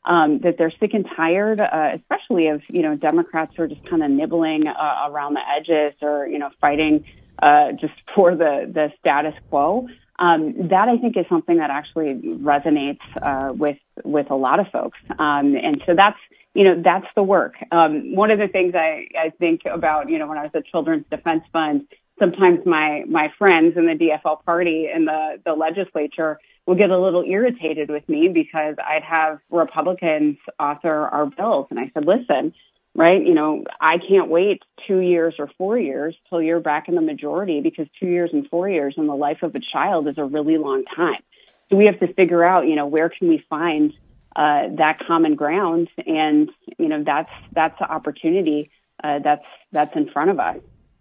that they're sick and tired, especially of, Democrats who are just kind of nibbling around the edges or, fighting just for the status quo. That I think is something that actually resonates with a lot of folks. And so that's the work. One of the things I think about, when I was at Children's Defense Fund, sometimes my friends in the DFL party in the legislature will get a little irritated with me because I'd have Republicans author our bills. And I said, listen, right, I can't wait 2 years or 4 years till you're back in the majority, because 2 years and 4 years in the life of a child is a really long time. So we have to figure out, where can we find that common ground, and that's the opportunity that's in front of us.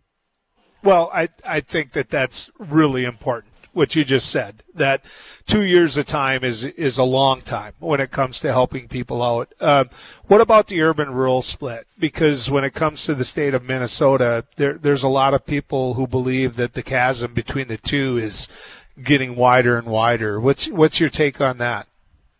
Well, I think that's really important, what you just said, that 2 years of time is a long time when it comes to helping people out. What about the urban-rural split? Because when it comes to the state of Minnesota, there's a lot of people who believe that the chasm between the two is getting wider and wider. What's your take on that?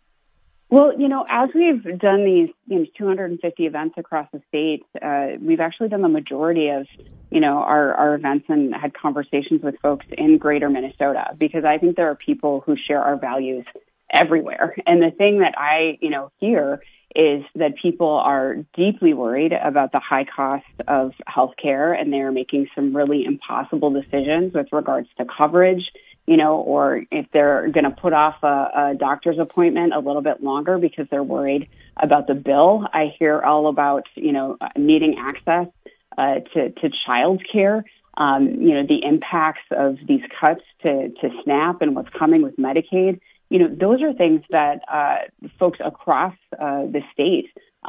Well, as we've done these 250 events across the state, we've actually done the majority of, our events and had conversations with folks in greater Minnesota, because I think there are people who share our values everywhere. And the thing that I, hear is that people are deeply worried about the high cost of healthcare, and they're making some really impossible decisions with regards to coverage, or if they're going to put off a doctor's appointment a little bit longer because they're worried about the bill. I hear all about, needing access to child care, the impacts of these cuts to SNAP and what's coming with Medicaid. Those are things that folks across the state,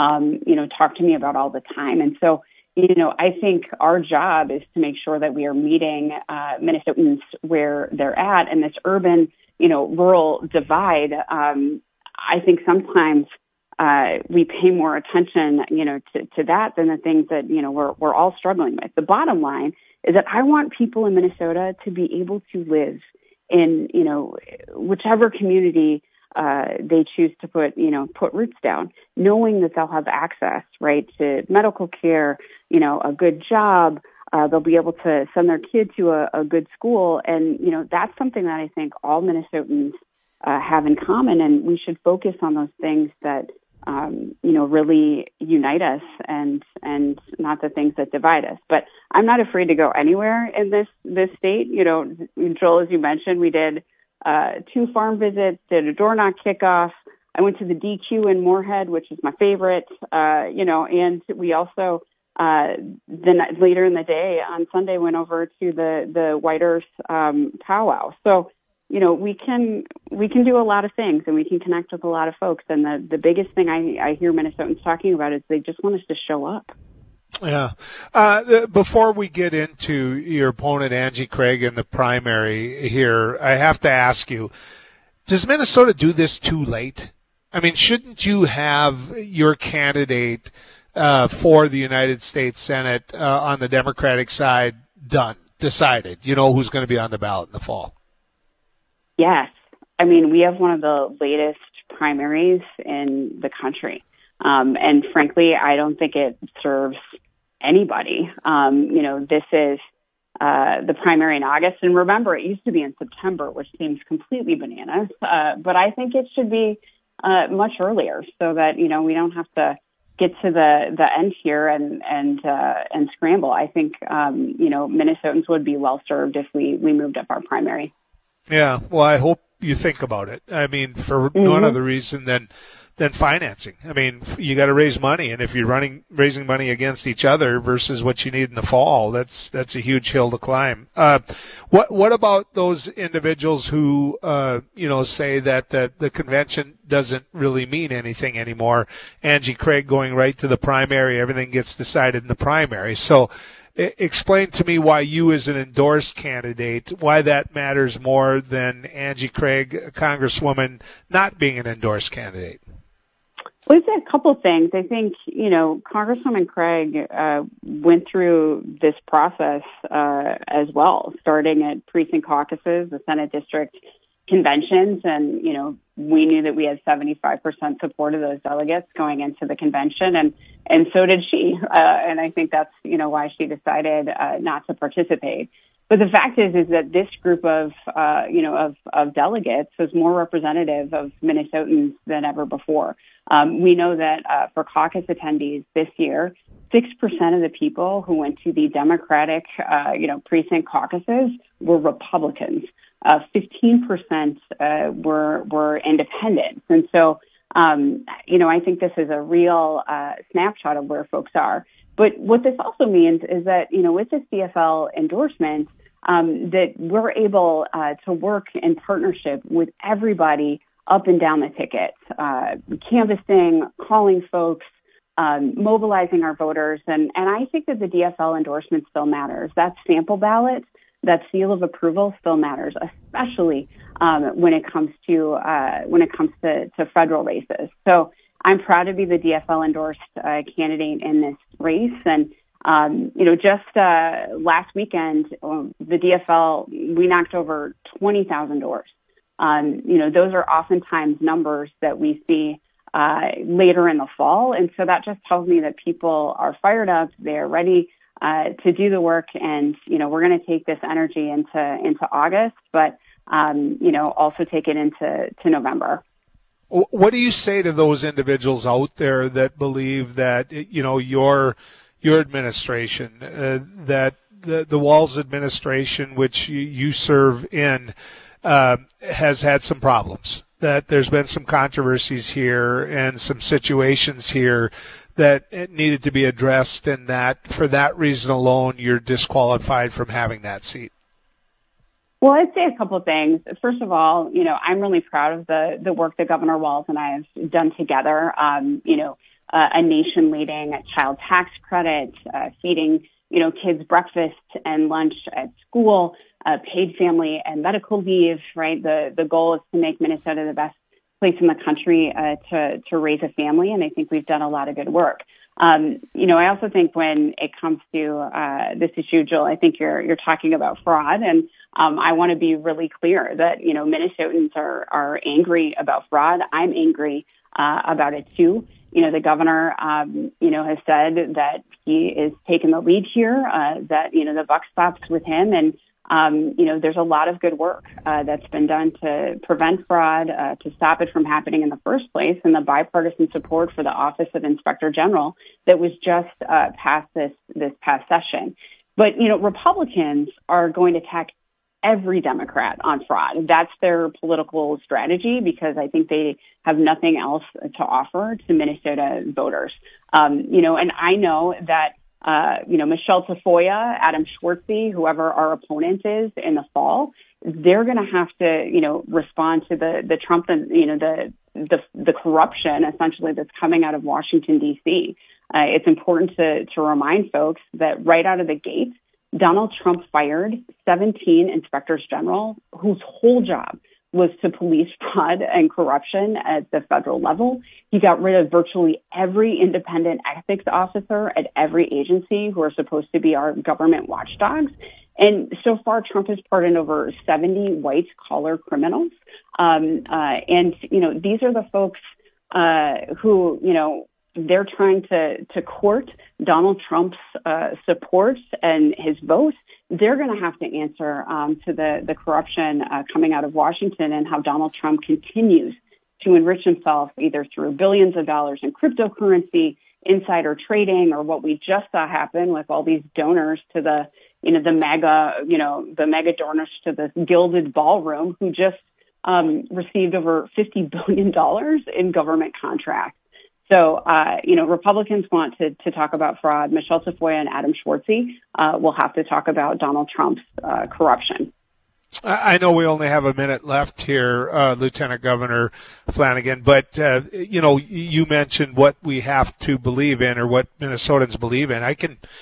talk to me about all the time. And so, I think our job is to make sure that we are meeting Minnesotans where they're at. And this urban, rural divide, I think sometimes we pay more attention, to that than the things that, we're all struggling with. The bottom line is that I want people in Minnesota to be able to live in, whichever community they choose to put roots down, knowing that they'll have access, right, to medical care, a good job. They'll be able to send their kid to a good school. And, that's something that I think all Minnesotans have in common. And we should focus on those things that, really unite us and not the things that divide us. But I'm not afraid to go anywhere in this state. Joel, as you mentioned, we did 2 farm visits, did a door knock kickoff. I went to the DQ in Moorhead, which is my favorite, and we also, then later in the day on Sunday went over to the White Earth powwow. So, we can do a lot of things, and we can connect with a lot of folks. And the biggest thing I hear Minnesotans talking about is they just want us to show up. Yeah. Before we get into your opponent, Angie Craig, in the primary here, I have to ask you, does Minnesota do this too late? I mean, shouldn't you have your candidate for the United States Senate on the Democratic side decided, who's going to be on the ballot in the fall? Yes. I mean, we have one of the latest primaries in the country. And frankly, I don't think it serves anybody. This is the primary in August. And remember, it used to be in September, which seems completely bananas. But I think it should be much earlier so that, we don't have to get to the end here and scramble. I think, Minnesotans would be well served if we moved up our primary. Yeah, well, I hope you think about it. I mean, for no other reason than financing. I mean, you got to raise money, and if you're raising money against each other versus what you need in the fall, that's a huge hill to climb. What about those individuals who say that the convention doesn't really mean anything anymore? Angie Craig going right to the primary, everything gets decided in the primary. So explain to me why you as an endorsed candidate, why that matters more than Angie Craig, a congresswoman, not being an endorsed candidate. Well, it's a couple of things. I think, Congresswoman Craig went through this process as well, starting at precinct caucuses, the Senate district conventions, and, we knew that we had 75% support of those delegates going into the convention, and so did she. And I think that's, why she decided not to participate. But the fact is that this group of delegates was more representative of Minnesotans than ever before. We know that for caucus attendees this year, 6% of the people who went to the Democratic, precinct caucuses were Republicans. 15% were independents. And so, I think this is a real snapshot of where folks are. But what this also means is that, with this DFL endorsement, that we're able to work in partnership with everybody up and down the ticket, canvassing, calling folks, mobilizing our voters. And I think that the DFL endorsement still matters. That sample ballot, that seal of approval still matters, especially when it comes to federal races. So I'm proud to be the DFL endorsed candidate in this race. And just last weekend, the DFL, we knocked over 20,000 doors. Those are oftentimes numbers that we see later in the fall. And so that just tells me that people are fired up. They're ready to do the work. And, we're going to take this energy into August, but, also take it into November. What do you say to those individuals out there that believe that, your administration, that the Walz administration, which you serve in, has had some problems, that there's been some controversies here and some situations here that it needed to be addressed, and that for that reason alone, you're disqualified from having that seat? Well, I'd say a couple of things. First of all, I'm really proud of the work that Governor Walz and I have done together. A nation-leading child tax credit, feeding, kids breakfast and lunch at school, paid family and medical leave, right? The goal is to make Minnesota the best place in the country to raise a family, and I think we've done a lot of good work. I also think when it comes to this issue, Jill, I think you're talking about fraud, and I want to be really clear that Minnesotans are angry about fraud. I'm angry about it too. The governor, has said that he is taking the lead here, that, the buck stops with him. And, there's a lot of good work that's been done to prevent fraud, to stop it from happening in the first place, and the bipartisan support for the Office of Inspector General that was just passed this past session. But, Republicans are going to attack every Democrat on fraud. That's their political strategy, because I think they have nothing else to offer to Minnesota voters. And I know that, Michelle Tafoya, Adam Schwartzy, whoever our opponent is in the fall, they're going to have to, respond to the Trump and, the corruption essentially that's coming out of Washington, D.C. It's important to remind folks that right out of the gate, Donald Trump fired 17 inspectors general whose whole job was to police fraud and corruption at the federal level. He got rid of virtually every independent ethics officer at every agency who are supposed to be our government watchdogs. And so far, Trump has pardoned over 70 white-collar criminals. And, these are the folks who, they're trying to court Donald Trump's support and his vote. They're going to have to answer to the corruption coming out of Washington, and how Donald Trump continues to enrich himself either through billions of dollars in cryptocurrency, insider trading, or what we just saw happen with all these donors to the mega donors to the Gilded Ballroom, who just received over $50 billion in government contracts. So, Republicans want to talk about fraud. Michelle Tafoya and Adam Schwartzy will have to talk about Donald Trump's corruption. I know we only have a minute left here, Lieutenant Governor Flanagan, but, you mentioned what we have to believe in, or what Minnesotans believe in.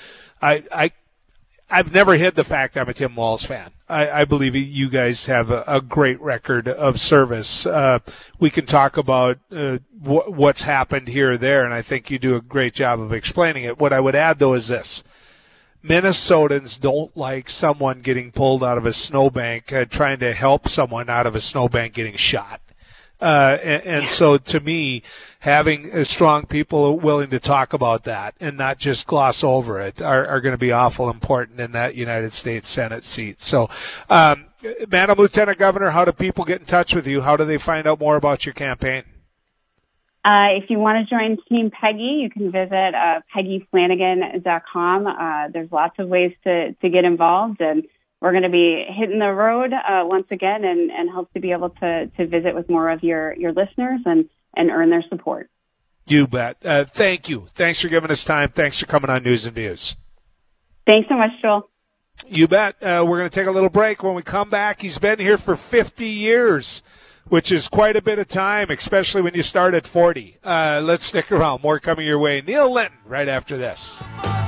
I've never hid the fact I'm a Tim Walz fan. I believe you guys have a great record of service. We can talk about what's happened here or there, and I think you do a great job of explaining it. What I would add, though, is this. Minnesotans don't like someone getting pulled out of a snowbank trying to help someone out of a snowbank getting shot. And so to me, having strong people willing to talk about that and not just gloss over it are going to be awful important in that United States Senate seat. So, Madam Lieutenant Governor, how do people get in touch with you? How do they find out more about your campaign? If you want to join Team Peggy, you can visit PeggyFlanagan.com. There's lots of ways to get involved, and we're going to be hitting the road once again and hope to be able to visit with more of your listeners and earn their support. You bet. Thank you. Thanks for giving us time. Thanks for coming on News and Views. Thanks so much, Joel. You bet. We're going to take a little break. When we come back, he's been here for 50 years. Which is quite a bit of time, especially when you start at 40. Let's stick around. More coming your way. Neil Linton right after this.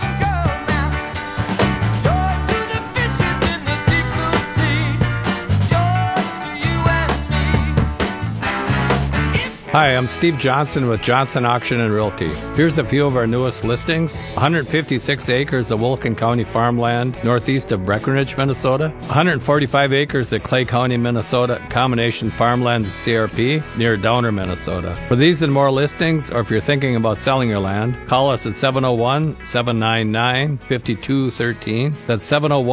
Hi, I'm Steve Johnson with Johnson Auction and Realty. Here's a few of our newest listings. 156 acres of Wilkin County farmland northeast of Breckenridge, Minnesota. 145 acres of Clay County, Minnesota combination farmland CRP near Downer, Minnesota. For these and more listings, or if you're thinking about selling your land, call us at 701-799-5213. That's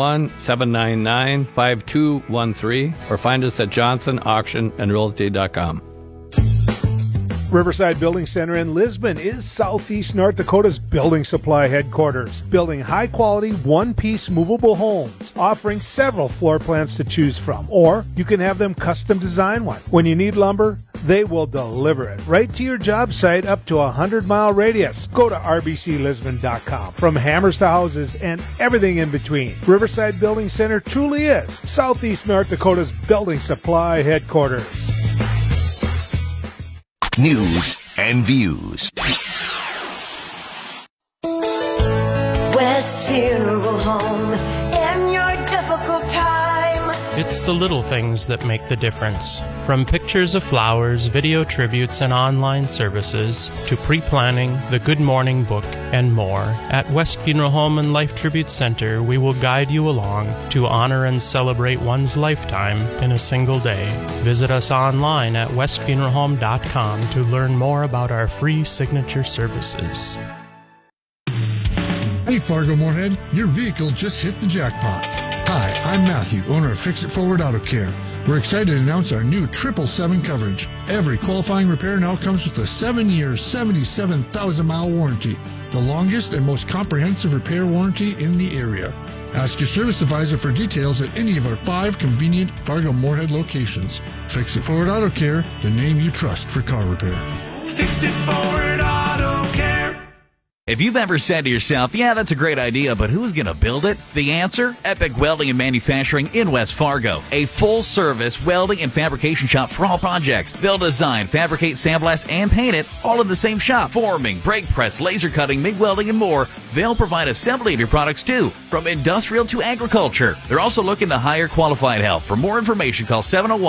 701-799-5213. Or find us at johnsonauctionandrealty.com. Riverside Building Center in Lisbon is Southeast North Dakota's building supply headquarters, building high-quality, one-piece movable homes, offering several floor plans to choose from, or you can have them custom design one. When you need lumber, they will deliver it right to your job site up to a 100-mile radius. Go to rbclisbon.com. From hammers to houses and everything in between, Riverside Building Center truly is Southeast North Dakota's building supply headquarters. News and Views. West Funeral Home in your difficult time. It's the little things that make the difference. From pictures of flowers, video tributes, and online services, to pre-planning, the Good Morning book, and more, at West Funeral Home and Life Tribute Center, we will guide you along to honor and celebrate one's lifetime in a single day. Visit us online at westfuneralhome.com to learn more about our free signature services. Hey Fargo-Moorhead, your vehicle just hit the jackpot. Hi, I'm Matthew, owner of Fix It Forward Auto Care. We're excited to announce our new 777 coverage. Every qualifying repair now comes with a 7-year, 77,000-mile warranty, the longest and most comprehensive repair warranty in the area. Ask your service advisor for details at any of our 5 convenient Fargo-Moorhead locations. Fix It Forward Auto Care, the name you trust for car repair. Fix It Forward Auto Care. If you've ever said to yourself, yeah, that's a great idea, but who's going to build it? The answer? Epic Welding and Manufacturing in West Fargo. A full-service welding and fabrication shop for all projects. They'll design, fabricate, sandblast, and paint it all in the same shop. Forming, brake press, laser cutting, MIG welding, and more. They'll provide assembly of your products, too, from industrial to agriculture. They're also looking to hire qualified help. For more information, call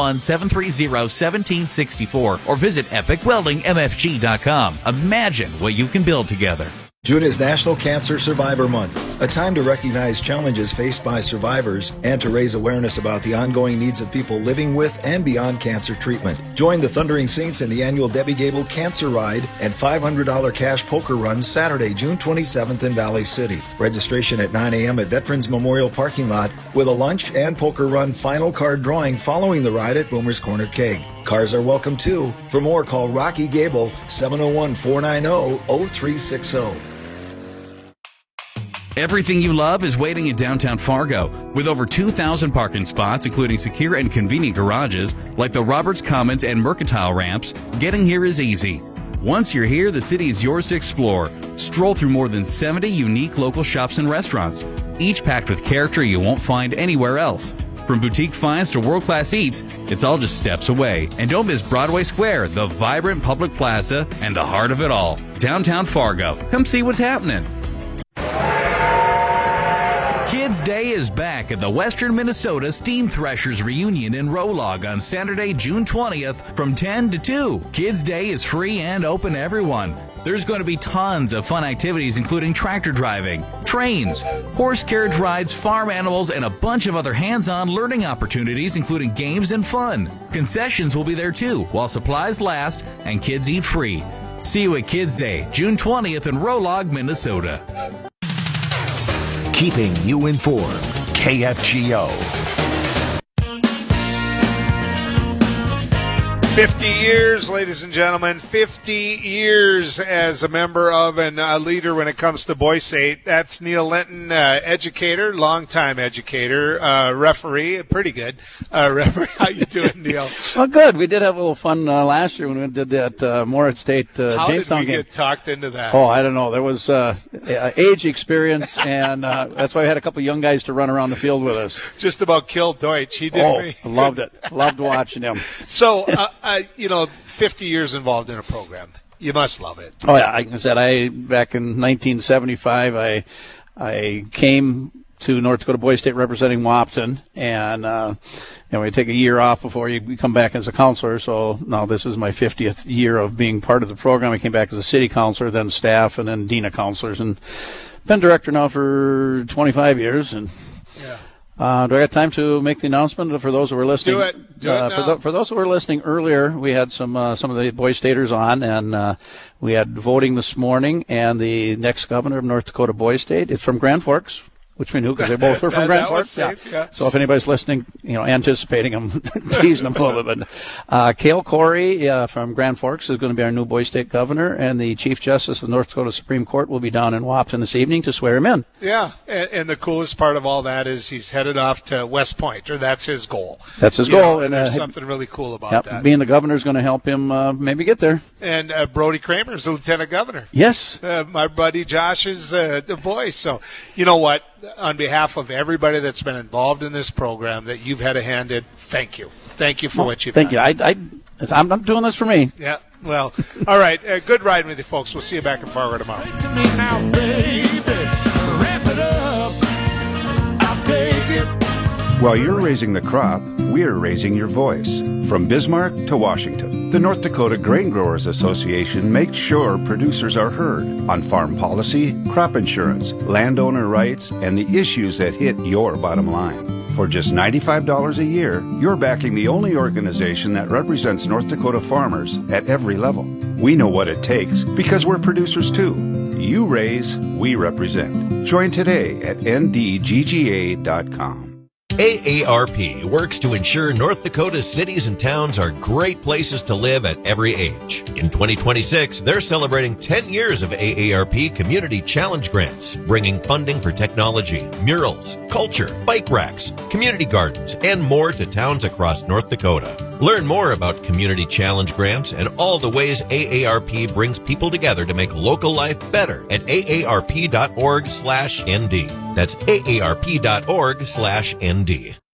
701-730-1764 or visit epicweldingmfg.com. Imagine what you can build together. June is National Cancer Survivor Month, a time to recognize challenges faced by survivors and to raise awareness about the ongoing needs of people living with and beyond cancer treatment. Join the Thundering Saints in the annual Debbie Gable Cancer Ride and $500 cash poker run Saturday, June 27th in Valley City. Registration at 9 a.m. at Veterans Memorial Parking Lot with a lunch and poker run final card drawing following the ride at Boomer's Corner Keg. Cars are welcome too. For more, call Rocky Gable, 701-490-0360. Everything you love is waiting in downtown Fargo. With over 2,000 parking spots, including secure and convenient garages, like the Roberts Commons and Mercantile ramps, getting here is easy. Once you're here, the city is yours to explore. Stroll through more than 70 unique local shops and restaurants, each packed with character you won't find anywhere else. From boutique finds to world-class eats, it's all just steps away. And don't miss Broadway Square, the vibrant public plaza, and the heart of it all, downtown Fargo. Come see what's happening. Kids Day is back at the Western Minnesota Steam Threshers Reunion in Rolog on Saturday, June 20th from 10 to 2. Kids Day is free and open to everyone. There's going to be tons of fun activities, including tractor driving, trains, horse carriage rides, farm animals, and a bunch of other hands-on learning opportunities, including games and fun. Concessions will be there too, while supplies last and kids eat free. See you at Kids Day, June 20th in Rolog, Minnesota. Keeping you informed. KFGO. 50 years, ladies and gentlemen, 50 years as a member of and a leader when it comes to Boy State. That's Neil Linton, educator, longtime educator, referee, pretty good. Referee, how you doing, Neil? Well, good. We did have a little fun last year when we did that Moritz State How Jamestown did we game. get talked into that? Oh, I don't know. There was age experience, and that's why we had a couple young guys to run around the fild with us. Just about killed Deutsch. He did me. Loved it. Loved watching him. So, 50 years involved in a program. You must love it. Oh, yeah. Like I said, back in 1975, I came to North Dakota Boys State representing Wahpeton, and we take a year off before you come back as a counselor. So now this is my 50th year of being part of the program. I came back as a city counselor, then staff, and then dean of counselors, and been director now for 25 years. And do I got time to make the announcement for those who were listening? Do it now. For those who were listening earlier, we had some of the Boys Staters on, and we had voting this morning, and the next governor of North Dakota Boys State is from Grand Forks, which we knew because they both were from Grand Forks. Safe, yeah. So if anybody's listening, anticipating them, teasing them a little bit. Cale Corey from Grand Forks is going to be our new Boys State governor, and the Chief Justice of the North Dakota Supreme Court will be down in Wahpeton this evening to swear him in. Yeah, and the coolest part of all that is he's headed off to West Point, or that's his goal. That's his goal. And there's something really cool about that. Being the governor is going to help him maybe get there. And Brody Kramer is the lieutenant governor. Yes. My buddy Josh is the voice. So, you know what? On behalf of everybody that's been involved in this program that you've had a hand in, thank you. Thank you for what you've done. Thank you. I'm not doing this for me. Yeah, well, all right. Good riding with you, folks. We'll see you back in Fargo tomorrow. Now, baby, wrap it up. I'll take it. While you're raising the crop, we're raising your voice. From Bismarck to Washington, the North Dakota Grain Growers Association makes sure producers are heard on farm policy, crop insurance, landowner rights, and the issues that hit your bottom line. For just $95 a year, you're backing the only organization that represents North Dakota farmers at every level. We know what it takes because we're producers too. You raise, we represent. Join today at ndgga.com. AARP works to ensure North Dakota's cities and towns are great places to live at every age. In 2026, they're celebrating 10 years of AARP Community Challenge Grants, bringing funding for technology, murals, culture, bike racks, community gardens, and more to towns across North Dakota. Learn more about Community Challenge Grants and all the ways AARP brings people together to make local life better at aarp.org/ND. That's aarp.org/ND.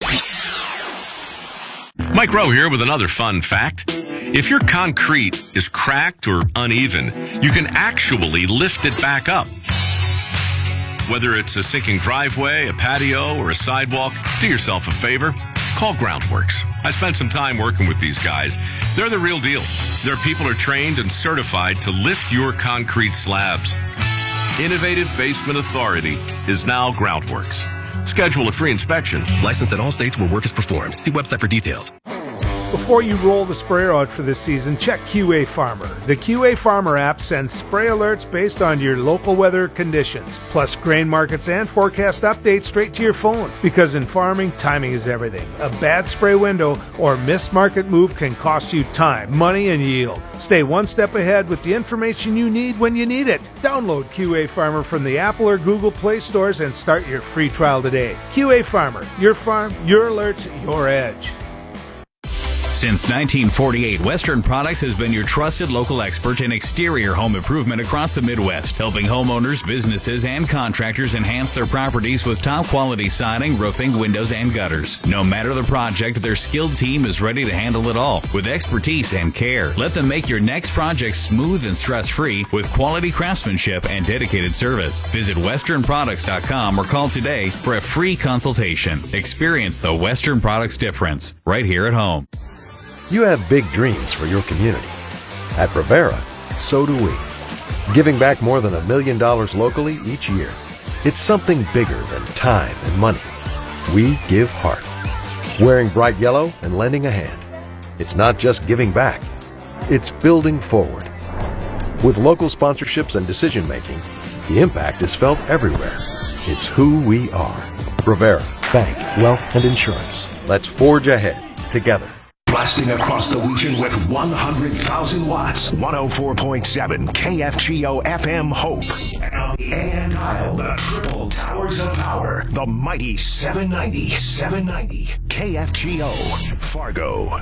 Mike Rowe here with another fun fact. If your concrete is cracked or uneven, you can actually lift it back up. Whether it's a sinking driveway, a patio, or a sidewalk, do yourself a favor. Call Groundworks. I spent some time working with these guys. They're the real deal. Their people are trained and certified to lift your concrete slabs. Innovative Basement Authority is now Groundworks. Schedule a free inspection. Licensed in all states where work is performed. See website for details. Before you roll the sprayer out for this season, check QA Farmer. The QA Farmer app sends spray alerts based on your local weather conditions, plus grain markets and forecast updates straight to your phone. Because in farming, timing is everything. A bad spray window or missed market move can cost you time, money, and yield. Stay one step ahead with the information you need when you need it. Download QA Farmer from the Apple or Google Play stores and start your free trial today. QA Farmer, your farm, your alerts, your edge. Since 1948, Western Products has been your trusted local expert in exterior home improvement across the Midwest, helping homeowners, businesses, and contractors enhance their properties with top-quality siding, roofing, windows, and gutters. No matter the project, their skilled team is ready to handle it all with expertise and care. Let them make your next project smooth and stress-free with quality craftsmanship and dedicated service. Visit westernproducts.com or call today for a free consultation. Experience the Western Products difference right here at home. You have big dreams for your community. At Rivera, so do we. giving back more than $1 million locally each year. It's something bigger than time and money. We give heart. Wearing bright yellow and lending a hand. It's not just giving back. It's building forward. With local sponsorships and decision-making, the impact is felt everywhere. It's who we are. Rivera, Bank, Wealth, and Insurance. Let's forge ahead together. Blasting across the region with 100,000 watts. 104.7 KFGO FM Hope. And on the AM dial, the triple towers of power. The mighty 790 KFGO Fargo.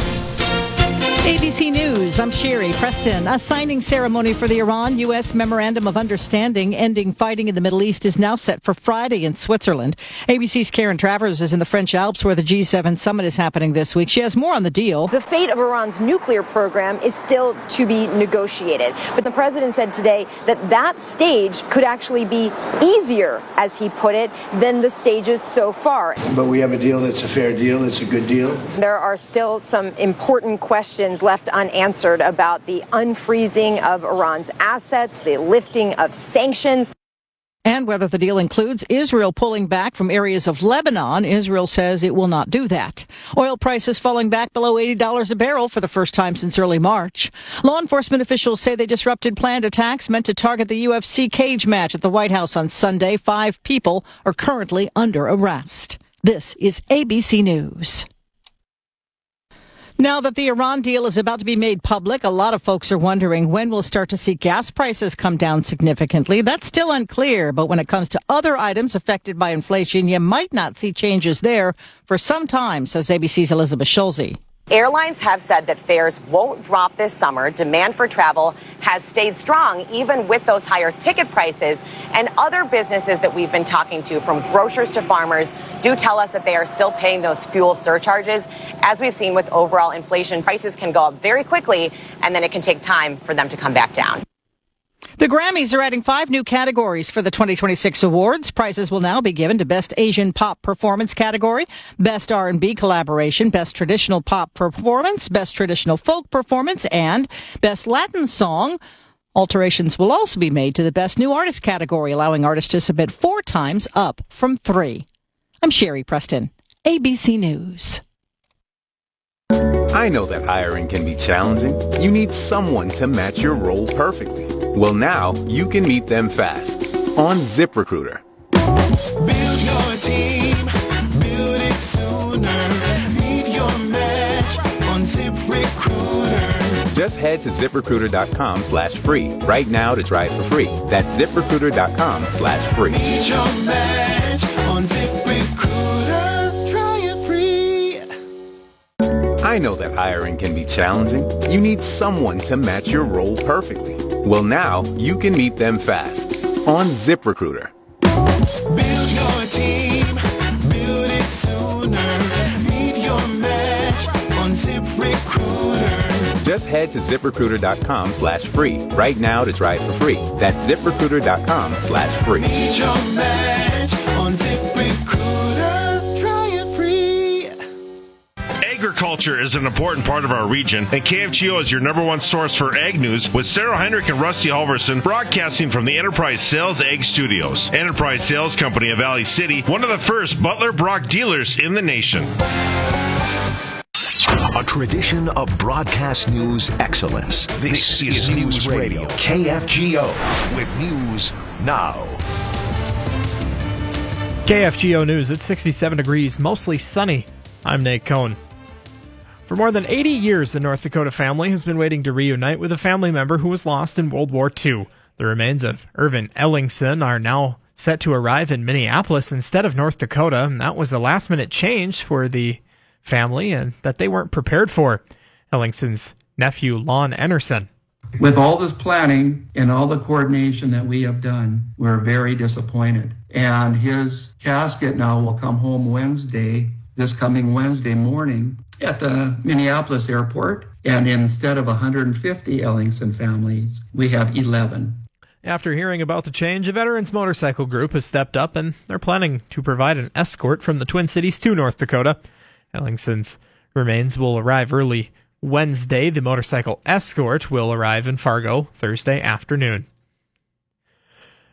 ABC News, I'm Sherry Preston. A signing ceremony for the Iran-U.S. Memorandum of Understanding ending fighting in the Middle East is now set for Friday in Switzerland. ABC's Karen Travers is in the French Alps where the G7 summit is happening this week. She has more on the deal. The fate of Iran's nuclear program is still to be negotiated. But the president said today that stage could actually be easier, as he put it, than the stages so far. But we have a deal that's a fair deal. It's a good deal. There are still some important questions left unanswered about the unfreezing of Iran's assets, the lifting of sanctions. And whether the deal includes Israel pulling back from areas of Lebanon. Israel says it will not do that. Oil prices falling back below $80 a barrel for the first time since early March. Law enforcement officials say they disrupted planned attacks meant to target the UFC cage match at the White House on Sunday. 5 people are currently under arrest. This is ABC News. Now that the Iran deal is about to be made public, a lot of folks are wondering when we'll start to see gas prices come down significantly. That's still unclear, but when it comes to other items affected by inflation, you might not see changes there for some time, says ABC's Elizabeth Schulze. Airlines have said that fares won't drop this summer. Demand for travel has stayed strong, even with those higher ticket prices. And other businesses that we've been talking to, from grocers to farmers, do tell us that they are still paying those fuel surcharges. As we've seen with overall inflation, prices can go up very quickly, and then it can take time for them to come back down. The Grammys are adding 5 new categories for the 2026 awards. Prizes will now be given to Best Asian Pop Performance category, Best R&B Collaboration, Best Traditional Pop Performance, Best Traditional Folk Performance, and Best Latin Song. Alterations will also be made to the Best New Artist category, allowing artists to submit 4 times, up from 3. I'm Sherry Preston, ABC News. I know that hiring can be challenging. You need someone to match your role perfectly. Well, now you can meet them fast on ZipRecruiter. Build your team, build it sooner. Meet your match on ZipRecruiter. Just head to ZipRecruiter.com/free right now to try it for free. That's ZipRecruiter.com/free. Meet your match on ZipRecruiter. Try it free. I know that hiring can be challenging. You need someone to match your role perfectly. Well, now you can meet them fast on ZipRecruiter. Build your team, build it sooner. Meet your match on ZipRecruiter. Just head to ZipRecruiter.com/free right now to try it for free. That's ZipRecruiter.com/free. Meet your match on ZipRecruiter. Try it free. Agriculture is an important part of our region, and KFGO is your #1 source for ag news, with Sarah Heinrich and Rusty Halverson broadcasting from the Enterprise Sales Ag Studios. Enterprise Sales Company of Valley City, one of the first Butler Brock dealers in the nation. A tradition of broadcast news excellence. This is News Radio, KFGO, with news now. KFGO News, it's 67 degrees, mostly sunny. I'm Nate Cohn. For more than 80 years, the North Dakota family has been waiting to reunite with a family member who was lost in World War II. The remains of Irvin Ellingson are now set to arrive in Minneapolis instead of North Dakota, and that was a last-minute change for the family and that they weren't prepared for. Ellingson's nephew, Lon Enerson. With all this planning and all the coordination that we have done, we're very disappointed. And his casket now will come home this coming Wednesday morning at the Minneapolis airport. And instead of 150 Ellingson families, we have 11. After hearing about the change, a Veterans Motorcycle Group has stepped up, and they're planning to provide an escort from the Twin Cities to North Dakota. Ellingson's remains will arrive early Wednesday. The motorcycle escort will arrive in Fargo Thursday afternoon.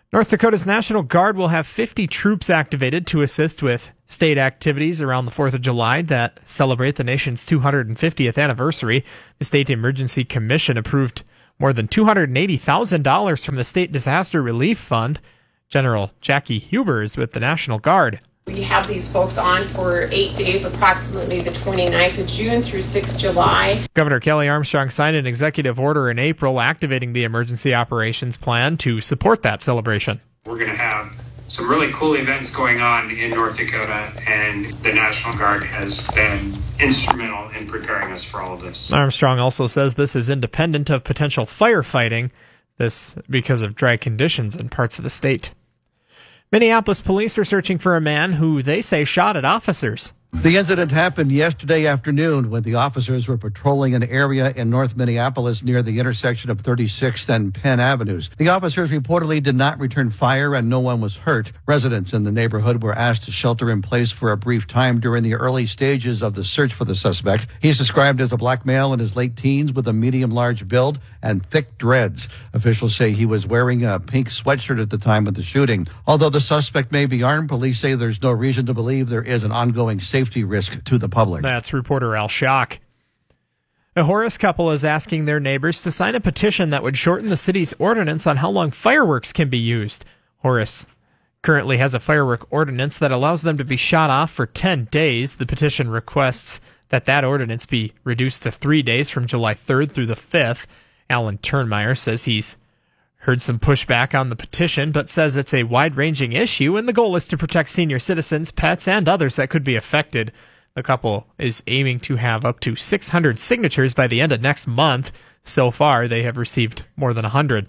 North Dakota's National Guard will have 50 troops activated to assist with state activities around the 4th of July that celebrate the nation's 250th anniversary. The State Emergency Commission approved more than $280,000 from the State Disaster Relief Fund. General Jackie Huber is with the National Guard. We have these folks on for 8 days, approximately the 29th of June through 6th July. Governor Kelly Armstrong signed an executive order in April activating the Emergency Operations Plan to support that celebration. We're going to have some really cool events going on in North Dakota, and the National Guard has been instrumental in preparing us for all of this. Armstrong also says this is independent of potential firefighting, this because of dry conditions in parts of the state. Minneapolis police are searching for a man who they say shot at officers. The incident happened yesterday afternoon when the officers were patrolling an area in North Minneapolis near the intersection of 36th and Penn Avenues. The officers reportedly did not return fire and no one was hurt. Residents in the neighborhood were asked to shelter in place for a brief time during the early stages of the search for the suspect. He's described as a black male in his late teens with a medium-large build and thick dreads. Officials say he was wearing a pink sweatshirt at the time of the shooting. Although the suspect may be armed, police say there's no reason to believe there is an ongoing safety risk to the public. That's reporter Al Schock. A Horace couple is asking their neighbors to sign a petition that would shorten the city's ordinance on how long fireworks can be used. Horace currently has a firework ordinance that allows them to be shot off for 10 days. The petition requests that ordinance be reduced to 3 days from July 3rd through the 5th. Alan Turnmeyer says he's heard some pushback on the petition, but says it's a wide-ranging issue, and the goal is to protect senior citizens, pets, and others that could be affected. The couple is aiming to have up to 600 signatures by the end of next month. So far, they have received more than 100.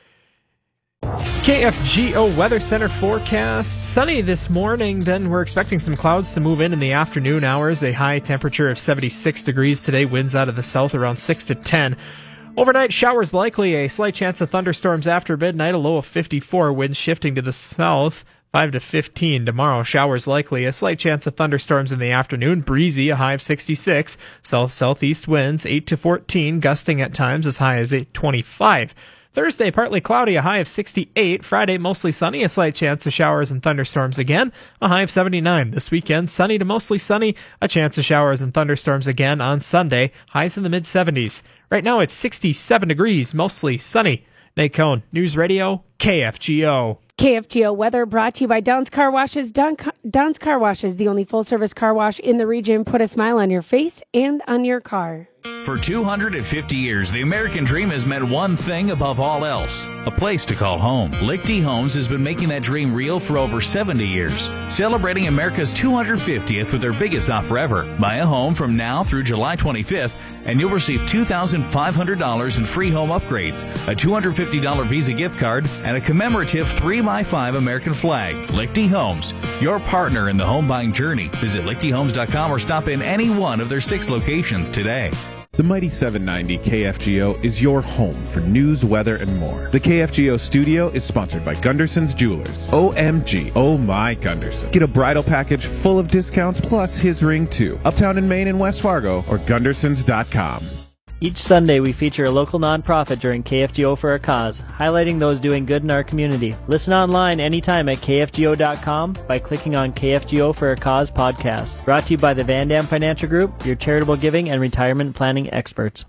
KFGO Weather Center forecast. Sunny this morning, then we're expecting some clouds to move in the afternoon hours. A high temperature of 76 degrees today, winds out of the south around 6 to 10. Overnight showers likely, a slight chance of thunderstorms after midnight, a low of 54, winds shifting to the south, 5 to 15. Tomorrow, showers likely, a slight chance of thunderstorms in the afternoon, breezy, a high of 66, south-southeast winds, 8 to 14, gusting at times as high as 25. Thursday, partly cloudy, a high of 68. Friday, mostly sunny, a slight chance of showers and thunderstorms again, a high of 79. This weekend, sunny to mostly sunny, a chance of showers and thunderstorms again on Sunday, highs in the mid-70s. Right now, it's 67 degrees, mostly sunny. Nate Cohn, News Radio, KFGO. KFGO weather brought to you by Don's Car Washes. Don's Car Wash is the only full-service car wash in the region. Put a smile on your face and on your car. For 250 years, the American dream has meant one thing above all else, a place to call home. Lichty Homes has been making that dream real for over 70 years, celebrating America's 250th with their biggest offer ever. Buy a home from now through July 25th, and you'll receive $2,500 in free home upgrades, a $250 Visa gift card, and a commemorative 3x5 American flag. Lichty Homes, your partner in the home buying journey. Visit lichtyhomes.com or stop in any one of their 6 locations today. The Mighty 790 KFGO is your home for news, weather, and more. The KFGO studio is sponsored by Gunderson's Jewelers. OMG, oh my Gunderson. Get a bridal package full of discounts plus his ring too. Uptown in Maine and West Fargo or Gundersons.com. Each Sunday, we feature a local nonprofit during KFGO for a Cause, highlighting those doing good in our community. Listen online anytime at KFGO.com by clicking on KFGO for a Cause podcast. Brought to you by the Van Dam Financial Group, your charitable giving and retirement planning experts.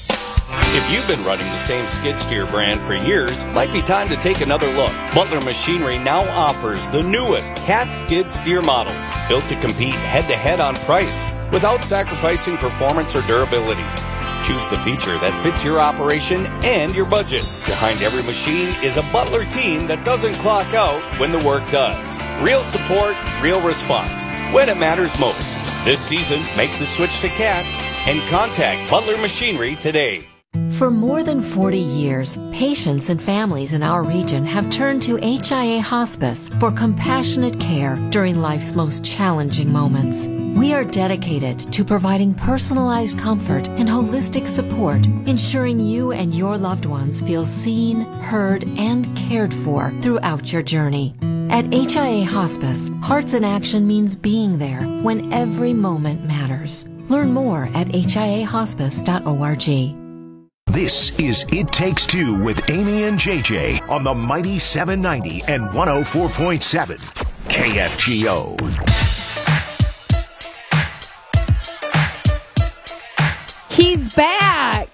If you've been running the same skid steer brand for years, might be time to take another look. Butler Machinery now offers the newest Cat skid steer models, built to compete head-to-head on price without sacrificing performance or durability. Choose the feature that fits your operation and your budget. Behind every machine is a Butler team that doesn't clock out when the work does. Real support, real response, when it matters most. This season, make the switch to Cat and contact Butler Machinery today. For more than 40 years, patients and families in our region have turned to HIA Hospice for compassionate care during life's most challenging moments. We are dedicated to providing personalized comfort and holistic support, ensuring you and your loved ones feel seen, heard, and cared for throughout your journey. At HIA Hospice, Hearts in Action means being there when every moment matters. Learn more at hiahospice.org. This is It Takes Two with Amy and JJ on the Mighty 790 and 104.7 KFGO. He's back.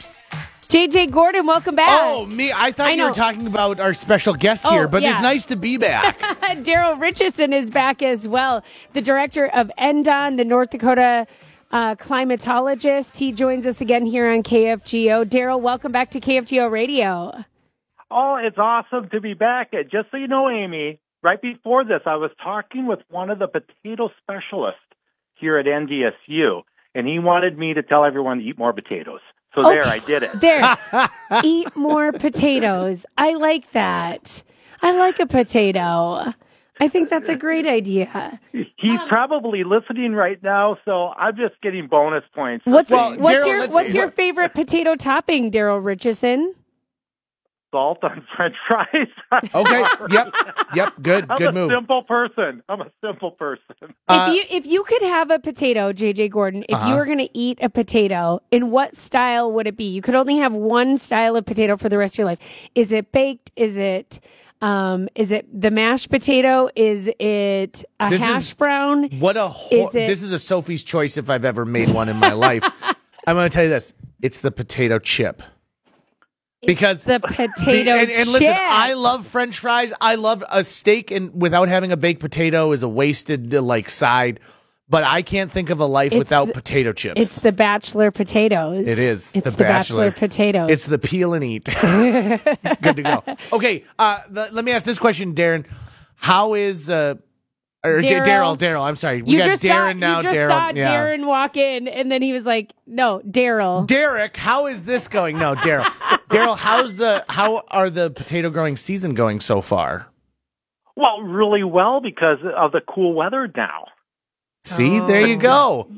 JJ Gordon, welcome back. Oh, me. I thought you were talking about our special guest here, but it's nice to be back. Daryl Richardson is back as well, the director of NDON, the North Dakota climatologist. He joins us again here on KFGO. Daryl, welcome back to KFGO Radio. Oh, it's awesome to be back. Just so you know, Amy, right before this, I was talking with one of the potato specialists here at NDSU, and he wanted me to tell everyone to eat more potatoes. So there, I did it. There. Eat more potatoes. I like that. I like a potato. I think that's a great idea. He's probably listening right now, so I'm just getting bonus points. What's your favorite potato topping, Daryl Richardson? Salt on French fries. Okay. Yep. Good move. I'm a simple person. If you could have a potato, JJ Gordon, if you were going to eat a potato, in what style would it be? You could only have one style of potato for the rest of your life. Is it baked? Is it the mashed potato? Is it a hash brown? This is a Sophie's Choice if I've ever made one in my life. I'm going to tell you this. It's the potato chip. Because the potato and listen, I love French fries. I love a steak, and without having a baked potato is a wasted side. But I can't think of a life without potato chips. It's the Bachelor potatoes. It is. It's the Bachelor potatoes. It's the peel and eat. Good to go. Okay, let me ask this question, Darren. How is Daryl? I'm sorry. We got Darren now. You just saw Darren walk in, and then he was like, "No, Daryl." Derek, how is this going? No, Daryl. Daryl, how are the potato growing season going so far? Well, really well because of the cool weather now. See, there you go.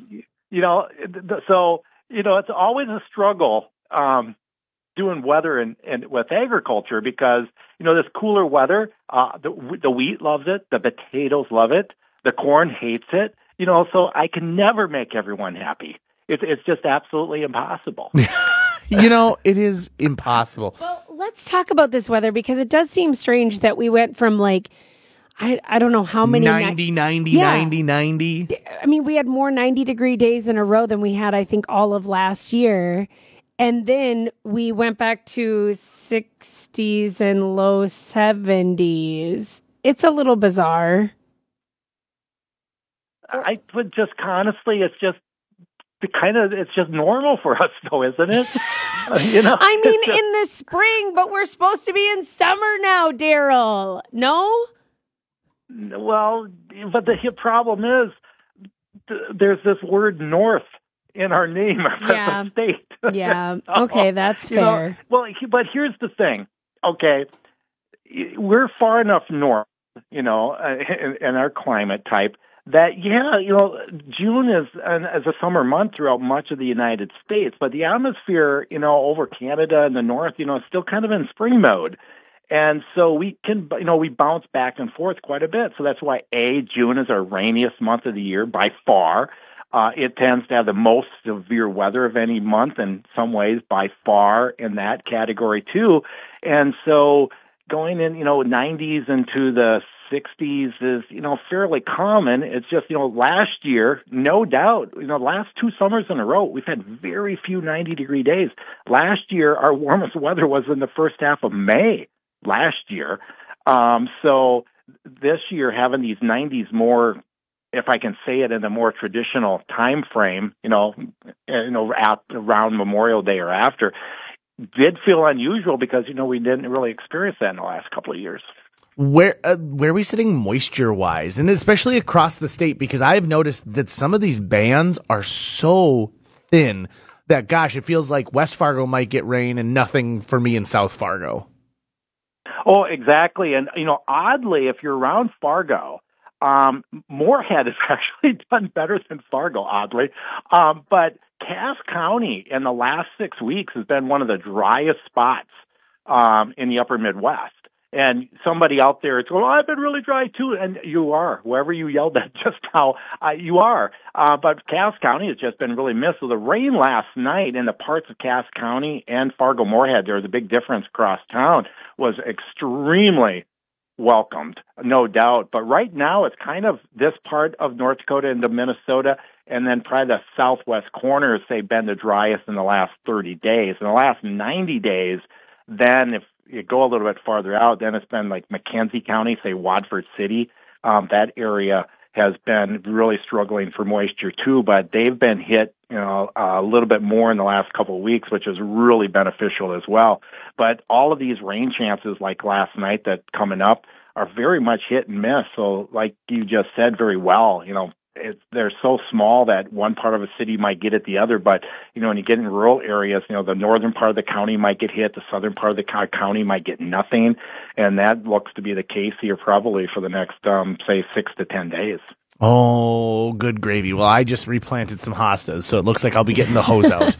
So it's always a struggle doing weather and with agriculture because this cooler weather, the wheat loves it, the potatoes love it, the corn hates it. So I can never make everyone happy. It's just absolutely impossible. It is impossible. Well, let's talk about this weather because it does seem strange that we went from I don't know how many 90. I mean, we had more 90-degree days in a row than we had, I think, all of last year. And then we went back to 60s and low 70s. It's a little bizarre. I would just honestly, it's just normal for us, though, isn't it? I mean, in the spring, but we're supposed to be in summer now, Daryl. No? Well, but the problem is there's this word north in our name as a state. Yeah. Okay, that's fair. But here's the thing. Okay, we're far enough north, in our climate type that, June is a summer month throughout much of the United States, but the atmosphere, over Canada and the north, is still kind of in spring mode. And so we can, we bounce back and forth quite a bit. So that's why June is our rainiest month of the year by far. It tends to have the most severe weather of any month in some ways by far in that category too. And so going in, 90s into the 60s is, fairly common. It's just, last year, no doubt, last two summers in a row, we've had very few 90-degree days. Last year, our warmest weather was in the first half of May last year. So this year, having these 90s more, if I can say it in a more traditional time frame, around Memorial Day or after, did feel unusual because, we didn't really experience that in the last couple of years. Where are we sitting moisture-wise, and especially across the state? Because I've noticed that some of these bands are so thin that, gosh, it feels like West Fargo might get rain and nothing for me in South Fargo. Oh, exactly. And, oddly, if you're around Fargo, Moorhead has actually done better than Fargo, oddly. But Cass County in the last 6 weeks has been one of the driest spots in the upper Midwest. And somebody out there is going, I've been really dry too. And you are, whoever you yelled at just now, you are. But Cass County has just been really missed. So the rain last night in the parts of Cass County and Fargo-Moorhead, there was a big difference across town, was extremely welcomed, no doubt. But right now it's kind of this part of North Dakota into Minnesota, and then probably the southwest corners, they've been the driest in the last 30 days. In the last 90 days, then if you go a little bit farther out, then it's been like McKenzie County, say Wadford City. That area has been really struggling for moisture too, but they've been hit, a little bit more in the last couple of weeks, which is really beneficial as well. But all of these rain chances like last night that coming up are very much hit and miss. So like you just said very well, they're so small that one part of a city might get it the other. But, when you get in rural areas, the northern part of the county might get hit, the southern part of the county might get nothing. And that looks to be the case here probably for the next, say, 6 to 10 days. Oh, good gravy. Well, I just replanted some hostas, so it looks like I'll be getting the hose out.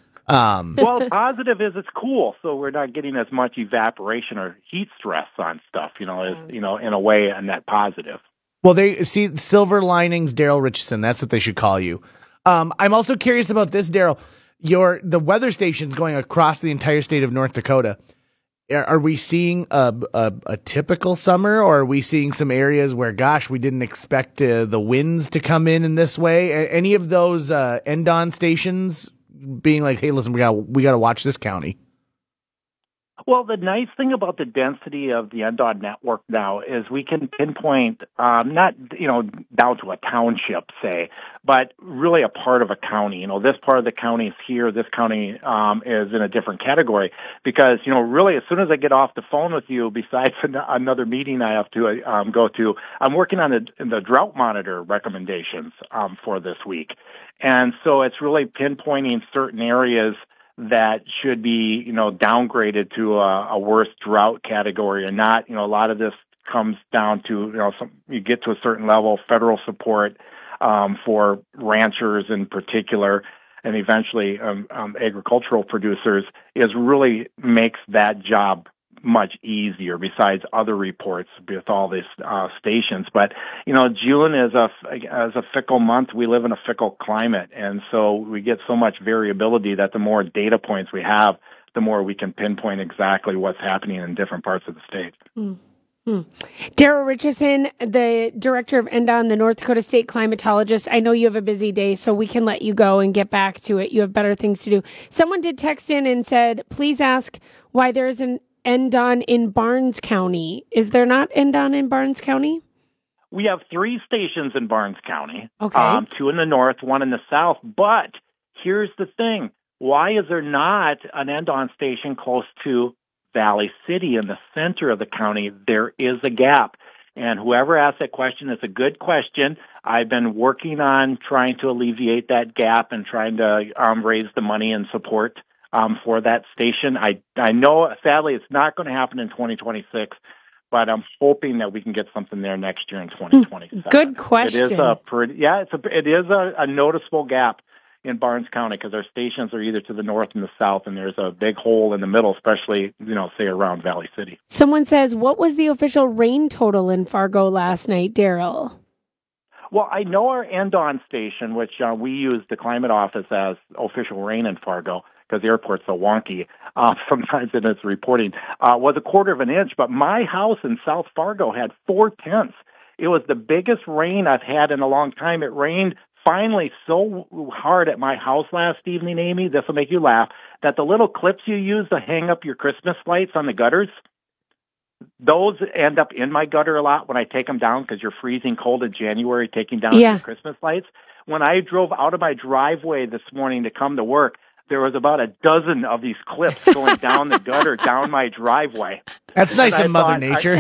Well, positive is it's cool, so we're not getting as much evaporation or heat stress on stuff, in a way, a net positive. Well, they see silver linings, Daryl Richardson. That's what they should call you. I'm also curious about this, Daryl. The weather stations going across the entire state of North Dakota. Are we seeing a typical summer, or are we seeing some areas where, gosh, we didn't expect the winds to come in this way? Any of those end-on stations being like, hey, listen, we got to watch this county? Well, the nice thing about the density of the NDOT network now is we can pinpoint not, down to a township, say, but really a part of a county. This part of the county is here, this county is in a different category because, really as soon as I get off the phone with you, besides another meeting I have to go to, I'm working on the drought monitor recommendations for this week. And so it's really pinpointing certain areas that should be, downgraded to a worse drought category or not. A lot of this comes down to, you get to a certain level of federal support for ranchers in particular, and eventually agricultural producers, is really makes that job much easier besides other reports with all these stations. But, June is a fickle month. We live in a fickle climate. And so we get so much variability that the more data points we have, the more we can pinpoint exactly what's happening in different parts of the state. Mm-hmm. Daryl Richardson, the director of NDON, the North Dakota State climatologist. I know you have a busy day, so we can let you go and get back to it. You have better things to do. Someone did text in and said, please ask why there is an NDON in Barnes County. Is there not NDON in Barnes County? We have 3 stations in Barnes County. Okay. 2 in the north, 1 in the south. But here's the thing. Why is there not an NDON station close to Valley City in the center of the county? There is a gap. And whoever asked that question, it's a good question. I've been working on trying to alleviate that gap and trying to raise the money and support for that station. I know, sadly, it's not going to happen in 2026, but I'm hoping that we can get something there next year in 2027. Good question. It is a noticeable gap in Barnes County because our stations are either to the north and the south, and there's a big hole in the middle, especially, say, around Valley City. Someone says, what was the official rain total in Fargo last night, Daryl? Well, I know our NDON station, which we use the climate office as official rain in Fargo, because the airport's so wonky sometimes in its reporting, was a 1/4 inch. But my house in South Fargo had 4/10. It was the biggest rain I've had in a long time. It rained finally so hard at my house last evening, Amy, this will make you laugh, that the little clips you use to hang up your Christmas lights on the gutters, those end up in my gutter a lot when I take them down because you're freezing cold in January taking down your Christmas lights. When I drove out of my driveway this morning to come to work, there was about a dozen of these clips going down the gutter, down my driveway. That's nice of Mother Nature.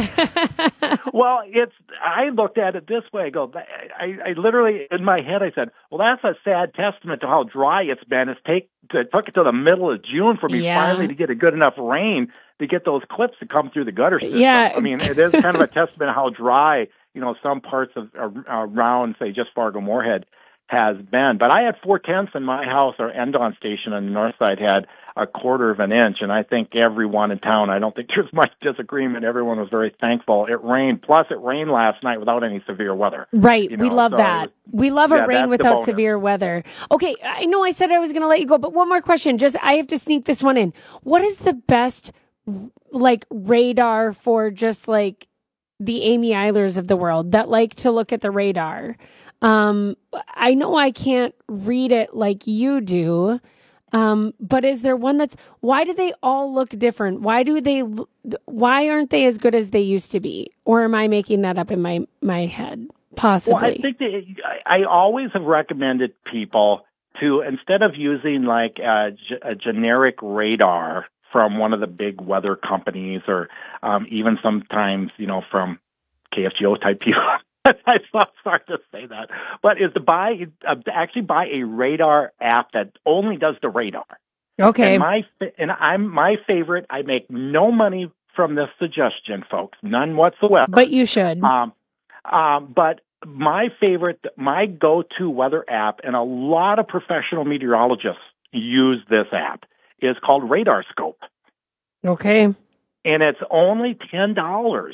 Well, I looked at it this way. I literally, in my head, I said, well, that's a sad testament to how dry it's been. It took it to the middle of June for me finally to get a good enough rain to get those clips to come through the gutter system. Yeah. I mean, it is kind of a testament to how dry, some parts of around, say, just Fargo-Moorhead has been. But I had 4/10 in my house. Our Endon station on the north side had 1/4 of an inch, and I think everyone in town, I don't think there's much disagreement. Everyone was very thankful. It rained. Plus, it rained last night without any severe weather. Right. You know, We love so that. We love a rain that's the without bonus. severe weather. Okay, I know I said I was going to let you go, but one more question. I have to sneak this one in. What is the best, like, radar for just, like, the Amy Eilers of the world that like to look at the radar? I know I can't read it like you do. But is there one why do they all look different? Why aren't they as good as they used to be? Or am I making that up in my head? Possibly. Well, I think I always have recommended people to, instead of using like a generic radar from one of the big weather companies or even sometimes, from KFGO type people, I'm so sorry to say that, but is to actually buy a radar app that only does the radar. Okay. And I'm my favorite. I make no money from this suggestion, folks, none whatsoever. But you should. But my favorite, my go-to weather app, and a lot of professional meteorologists use this app, is called RadarScope. Okay. And it's only $10.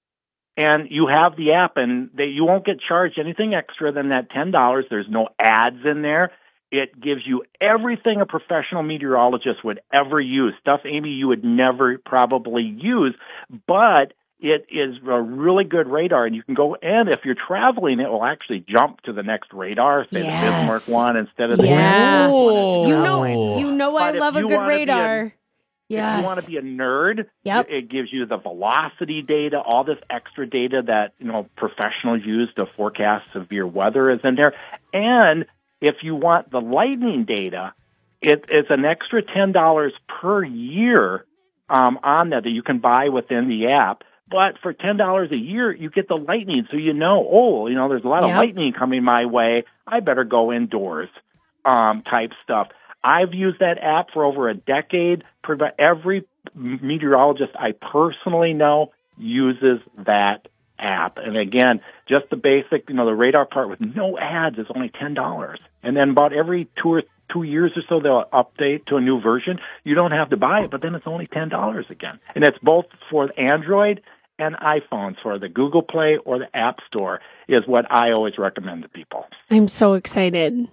And you have the app, and you won't get charged anything extra than that $10. There's no ads in there. It gives you everything a professional meteorologist would ever use, stuff, Amy, you would never probably use, but it is a really good radar, and you can go, and if you're traveling, it will actually jump to the next radar, say the Bismarck one instead of the Bismarck one. You know I love a good radar. If you want to be a nerd, it gives you the velocity data, all this extra data that professionals use to forecast severe weather is in there. And if you want the lightning data, it's an extra $10 per year on that you can buy within the app. But for $10 a year, you get the lightning, so there's a lot of lightning coming my way. I better go indoors, type stuff. I've used that app for over a decade. Every meteorologist I personally know uses that app. And again, just the basic, the radar part with no ads is only $10. And then about every 2 years or so, they'll update to a new version. You don't have to buy it, but then it's only $10 again. And it's both for Android and iPhones, for the Google Play or the App Store, is what I always recommend to people. I'm so excited.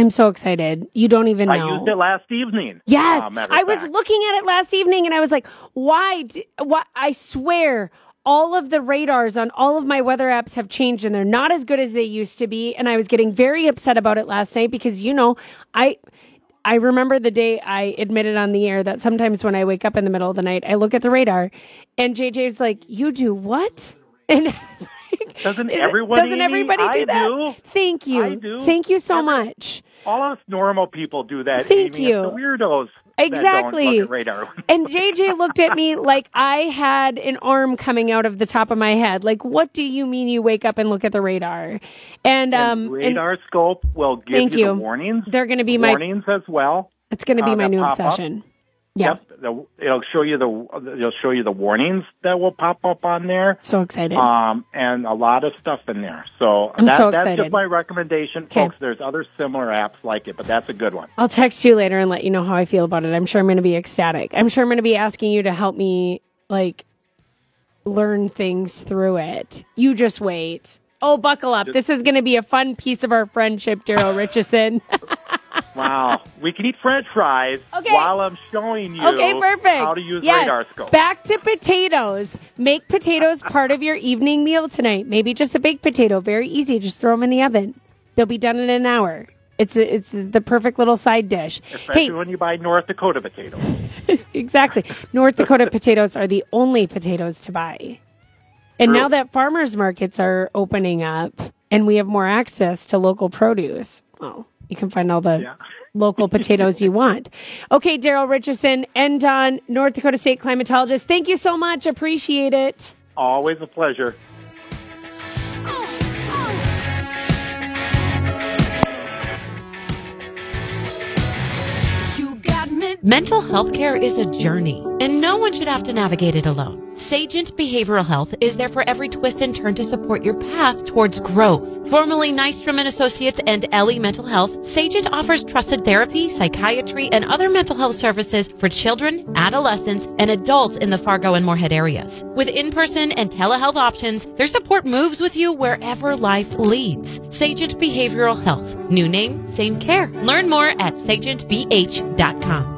You don't even know. I used it last evening. Yes. I was looking at it last evening and I was like, why? I swear all of the radars on all of my weather apps have changed and they're not as good as they used to be. And I was getting very upset about it last night because, I remember the day I admitted on the air that sometimes when I wake up in the middle of the night, I look at the radar and JJ's like, you do what? And Doesn't everybody do that? Do. Thank you. I do. Thank you so much. All us normal people do that. Thank Amy. you. It's the weirdos. Exactly. That don't look at radar. And JJ looked at me like I had an arm coming out of the top of my head. Like, what do you mean you wake up and look at the radar? And RadarScope will give you the warnings. They're going to be warnings as well. It's going to be my new obsession. Yep. It'll show you the warnings that will pop up on there. So excited. And a lot of stuff in there. So that's just my recommendation, folks. There's other similar apps like it, but that's a good one. I'll text you later and let you know how I feel about it. I'm sure I'm going to be ecstatic. I'm sure I'm going to be asking you to help me learn things through it. You just wait. Oh, buckle up. This is going to be a fun piece of our friendship, Daryl Richardson. Wow. We can eat French fries while I'm showing you how to use RadarScope. Back to potatoes. Make potatoes part of your evening meal tonight. Maybe just a baked potato. Very easy. Just throw them in the oven. They'll be done in an hour. It's the perfect little side dish. Especially when you buy North Dakota potatoes. Exactly. North Dakota potatoes are the only potatoes to buy. And now that farmers markets are opening up and we have more access to local produce, you can find all the local potatoes you want. Okay, Daryl Richardson, Endon, North Dakota State climatologist. Thank you so much. Appreciate it. Always a pleasure. Mental health care is a journey, and no one should have to navigate it alone. Sagent Behavioral Health is there for every twist and turn to support your path towards growth. Formerly Nystrom & Associates and Ellie Mental Health, Sagent offers trusted therapy, psychiatry, and other mental health services for children, adolescents, and adults in the Fargo and Moorhead areas. With in-person and telehealth options, their support moves with you wherever life leads. Sagent Behavioral Health. New name, same care. Learn more at sagentbh.com.